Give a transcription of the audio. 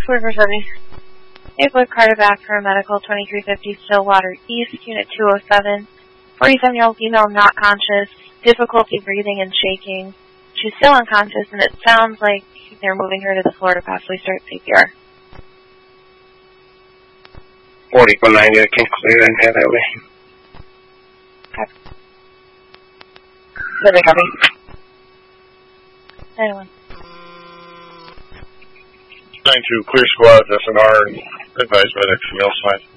4470. Maplewood Cardivac for medical 2350 Stillwater East, Unit 207. 47-year-old female not conscious, difficulty breathing and shaking. She's still unconscious, and it sounds like they're moving her to the floor to possibly start CPR. 4490, I can clear and head that way. Okay. Let me copy. 91. 92, clear squad, SNR, advised medics from Hillside.